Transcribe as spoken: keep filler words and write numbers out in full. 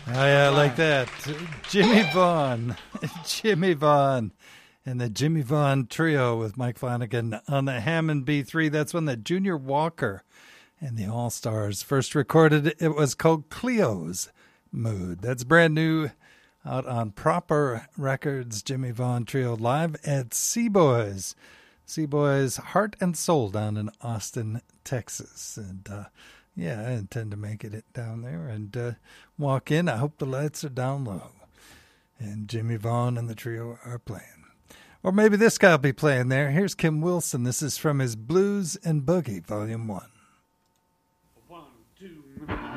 Oh, yeah, I like that. Jimmy Vaughn. Jimmy Vaughn. And the Jimmy Vaughn Trio with Mike Flanagan on the Hammond B three. That's when the Junior Walker and the All-Stars first recorded. It was called Cleo's Mood. That's brand new out on Proper Records. Jimmy Vaughn Trio live at Seaboys. Seaboys Heart and Soul down in Austin, Texas. And, uh, yeah, I intend to make it down there and uh, walk in. I hope the lights are down low. And Jimmy Vaughn and the trio are playing. Or maybe this guy will be playing there. Here's Kim Wilson. This is from his Blues and Boogie, Volume one. One, two.